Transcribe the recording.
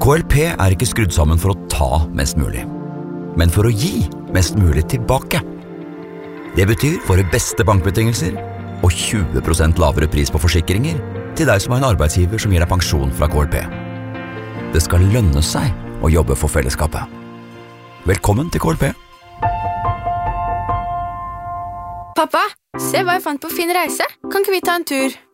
KLP er ikke skrudd sammen for å ta mest mulig, men for å gi mest mulig tilbake. Det betyr våre beste bankbetingelser og 20% lavere pris på forsikringer til deg som har en arbeidsgiver som gir deg pensjon fra KLP. Det skal lønne seg å jobbe for fellesskapet. Velkommen til KLP. Pappa, se hva jeg fant på Fin Reise. Kan ikke vi ta en tur?